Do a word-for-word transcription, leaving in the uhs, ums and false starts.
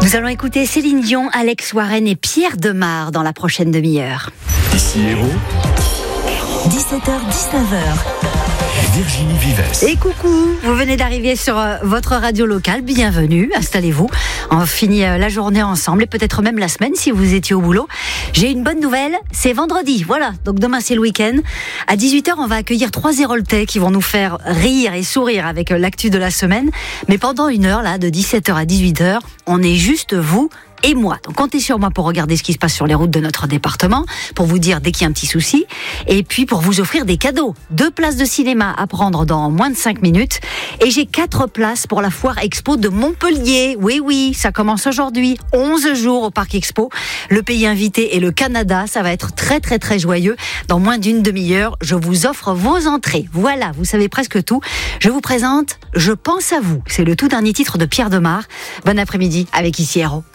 Nous allons écouter Céline Dion, Alex Warren et Pierre Demar dans la prochaine demi-heure. Ici Héros, dix-sept heures dix-neuf heures. Virginie Vives. Et coucou, vous venez d'arriver sur euh, votre radio locale, bienvenue, installez-vous. On finit euh, la journée ensemble et peut-être même la semaine si vous étiez au boulot. J'ai une bonne nouvelle, c'est vendredi, voilà, donc demain c'est le week-end. À dix-huit heures, on va accueillir trois Héroltais qui vont nous faire rire et sourire avec euh, l'actu de la semaine. Mais pendant une heure, là, de dix-sept heures à dix-huit heures, on est juste vous et moi. Donc comptez sur moi pour regarder ce qui se passe sur les routes de notre département, pour vous dire dès qu'il y a un petit souci, et puis pour vous offrir des cadeaux. Deux places de cinéma à prendre dans moins de cinq minutes, et j'ai quatre places pour la foire expo de Montpellier. Oui, oui, ça commence aujourd'hui, onze jours au Parc Expo. Le pays invité est le Canada, ça va être très très très joyeux. Dans moins d'une demi-heure, je vous offre vos entrées. Voilà, vous savez presque tout. Je vous présente Je pense à vous. C'est le tout dernier titre de Pierre Demar. Bon après-midi avec Ici Héros.